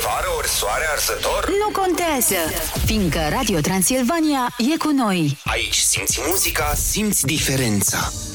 vară, ori soare arzător? Nu contează, fiindcă Radio Transilvania e cu noi. Aici simți muzica, simți diferența.